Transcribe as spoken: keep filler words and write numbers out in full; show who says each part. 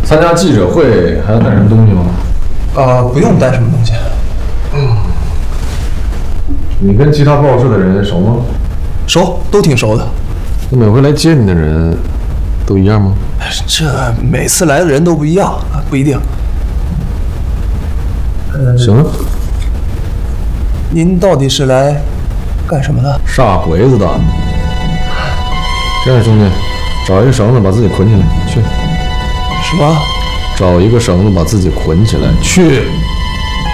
Speaker 1: 参加记者会还要带什么东西吗？
Speaker 2: 啊，不用带什么东西。
Speaker 1: 嗯。你跟其他报社的人熟吗？
Speaker 2: 熟，都挺熟的。
Speaker 1: 那每回来接你的人都一样吗？
Speaker 2: 这每次来的人都不一样，不一定。
Speaker 1: 行了。
Speaker 2: 您到底是来干什么的？
Speaker 1: 杀鬼子的。这样，兄弟，找一个绳子把自己捆起来，去。
Speaker 2: 什么？
Speaker 1: 找一个绳子把自己捆起来，去。